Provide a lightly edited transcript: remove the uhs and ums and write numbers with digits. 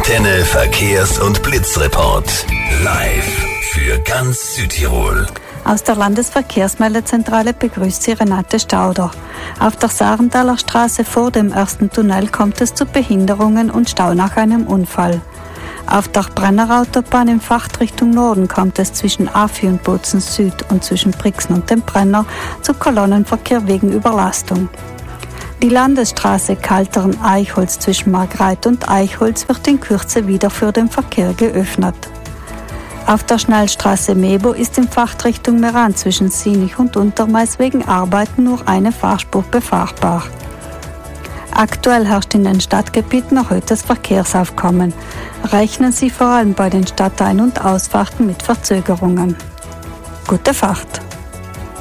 Antenne Verkehrs- und Blitzreport. Live für ganz Südtirol. Aus der Landesverkehrsmeldezentrale begrüßt Sie Renate Stauder. Auf der Sarenthaler Straße vor dem ersten Tunnel kommt es zu Behinderungen und Stau nach einem Unfall. Auf der Brennerautobahn in Fahrtrichtung Norden kommt es zwischen Affi und Bozen Süd und zwischen Brixen und dem Brenner zu Kolonnenverkehr wegen Überlastung. Die Landesstraße Kaltern-Eichholz zwischen Margreit und Eichholz wird in Kürze wieder für den Verkehr geöffnet. Auf der Schnellstraße Mebo ist in Fahrtrichtung Meran zwischen Sinich und Untermeis wegen Arbeiten nur eine Fahrspur befahrbar. Aktuell herrscht in den Stadtgebieten erhöhtes Verkehrsaufkommen. Rechnen Sie vor allem bei den Stadtein- und Ausfahrten mit Verzögerungen. Gute Fahrt!